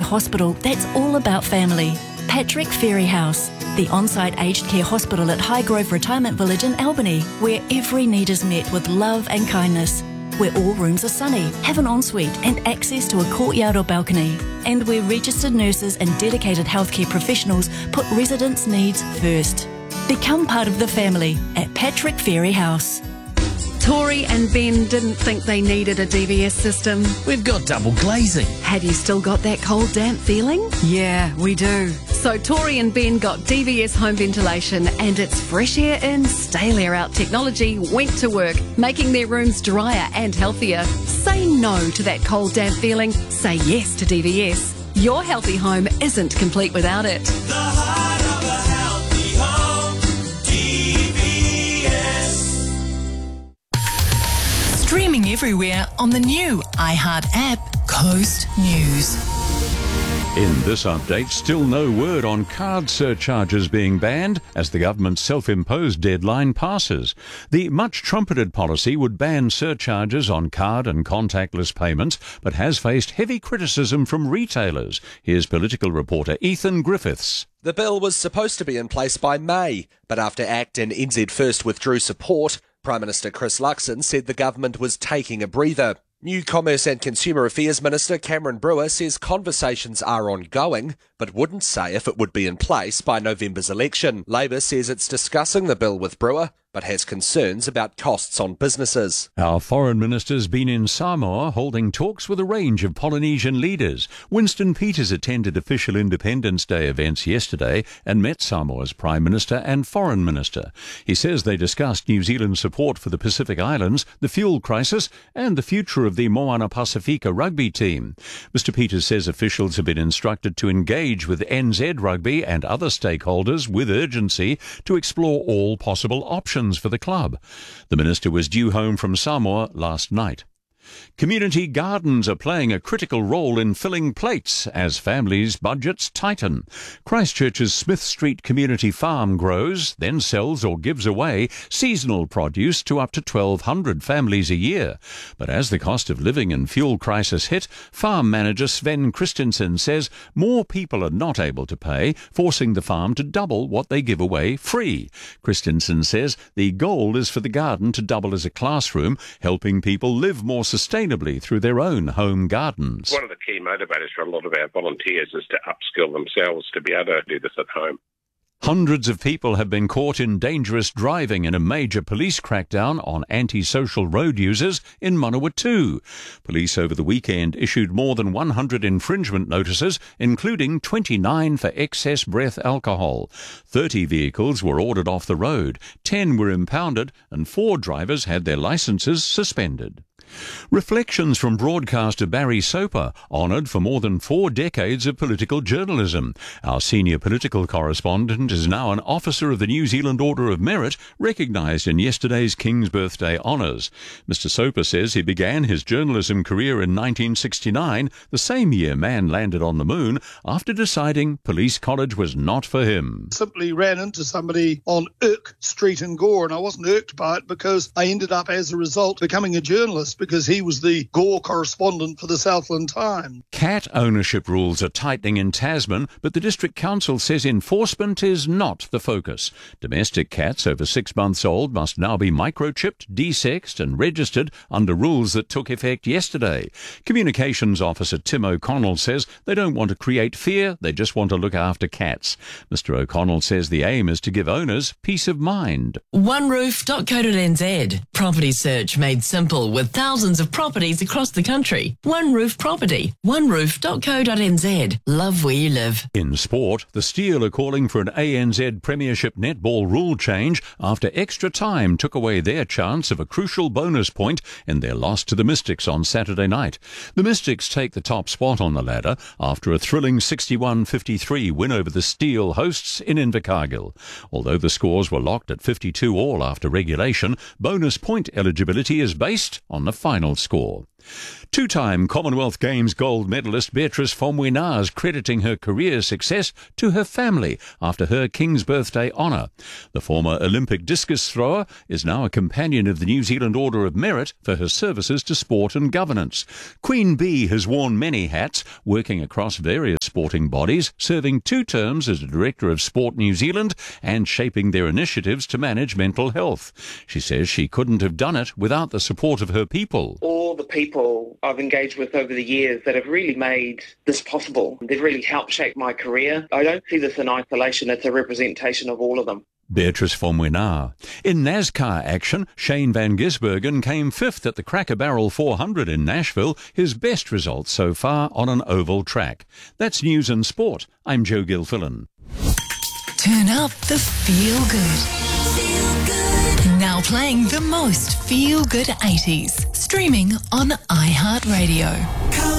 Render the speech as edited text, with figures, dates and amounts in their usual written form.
hospital that's all about family. Patrick Ferry House, the on-site aged care hospital at Highgrove Retirement Village in Albany, where every need is met with love and kindness. Where all rooms are sunny, have an ensuite and access to a courtyard or balcony. And where registered nurses and dedicated healthcare professionals put residents' needs first. Become part of the family at Patrick Ferry House. Tori and Ben didn't think they needed a DVS system. We've got double glazing. Have you still got that cold, damp feeling? Yeah, we do. So Tori and Ben got DVS home ventilation, and its fresh air in, stale air out technology went to work, making their rooms drier and healthier. Say no to that cold, damp feeling. Say yes to DVS. Your healthy home isn't complete without it. The heart of a healthy home, DVS. Streaming everywhere on the new iHeart app, Coast News. In this update, still no word on card surcharges being banned as the government's self-imposed deadline passes. The much-trumpeted policy would ban surcharges on card and contactless payments, but has faced heavy criticism from retailers. Here's political reporter Ethan Griffiths. The bill was supposed to be in place by May, but after ACT and NZ First withdrew support, Prime Minister Chris Luxon said the government was taking a breather. New Commerce and Consumer Affairs Minister Cameron Brewer says conversations are ongoing, but wouldn't say if it would be in place by November's election. Labor says it's discussing the bill with Brewer, but has concerns about costs on businesses. Our foreign minister's been in Samoa holding talks with a range of Polynesian leaders. Winston Peters attended official Independence Day events yesterday and met Samoa's Prime Minister and Foreign Minister. He says they discussed New Zealand's support for the Pacific Islands, the fuel crisis and the future of the Moana Pasifika rugby team. Mr Peters says officials have been instructed to engage with NZ Rugby and other stakeholders with urgency to explore all possible options for the club. The minister was due home from Samoa last night. Community gardens are playing a critical role in filling plates as families' budgets tighten. Christchurch's Smith Street Community Farm grows, then sells or gives away seasonal produce to up to 1,200 families a year. But as the cost of living and fuel crisis hit, farm manager Sven Christensen says more people are not able to pay, forcing the farm to double what they give away free. Christensen says the goal is for the garden to double as a classroom, helping people live more sustainably through their own home gardens. One of the key motivators for a lot of our volunteers is to upskill themselves to be able to do this at home. Hundreds of people have been caught in dangerous driving in a major police crackdown on antisocial road users in Manawatu. Police over the weekend issued more than 100 infringement notices, including 29 for excess breath alcohol. 30 vehicles were ordered off the road, 10 were impounded, and 4 drivers had their licences suspended. Reflections from broadcaster Barry Soper, honoured for more than 4 decades of political journalism. Our senior political correspondent is now an officer of the New Zealand Order of Merit, recognised in yesterday's King's Birthday honours. Mr Soper says he began his journalism career in 1969, the same year man landed on the moon, after deciding police college was not for him. Simply ran into somebody on Irk Street in Gore, and I wasn't irked by it because I ended up, as a result, becoming a journalist because he was the Gore correspondent for the Southland Times. Cat ownership rules are tightening in Tasman, but the District Council says enforcement is not the focus. Domestic cats over 6 months old must now be microchipped, desexed and registered under rules that took effect yesterday. Communications Officer Tim O'Connell says they don't want to create fear, they just want to look after cats. Mr O'Connell says the aim is to give owners peace of mind. OneRoof.co.nz. Property search made simple with thousands of properties across the country. One Roof Property. OneRoof.co.nz. Love where you live. In sport, the Steel are calling for an ANZ Premiership netball rule change after extra time took away their chance of a crucial bonus point in their loss to the Mystics on Saturday night. The Mystics take the top spot on the ladder after a thrilling 61-53 win over the Steel hosts in Invercargill. Although the scores were locked at 52 all after regulation, bonus point eligibility is based on the final score. Two-time Commonwealth Games gold medalist Beatrice Fomwinaz crediting her career success to her family after her King's Birthday honour. The former Olympic discus thrower is now a companion of the New Zealand Order of Merit for her services to sport and governance. Queen Bee has worn many hats, working across various sporting bodies, serving 2 terms as Director of Sport New Zealand and shaping their initiatives to manage mental health. She says she couldn't have done it without the support of her people. All the people I've engaged with over the years that have really made this possible. They've really helped shape my career. I don't see this in isolation. It's a representation of all of them. Beatrice von Wenar. In NASCAR action, Shane Van Gisbergen came 5th at the Cracker Barrel 400 in Nashville, his best result so far on an oval track. That's news and sport. I'm Joe Gilfillan. Turn up the feel good. Now playing the most feel good 80s. Streaming on iHeartRadio.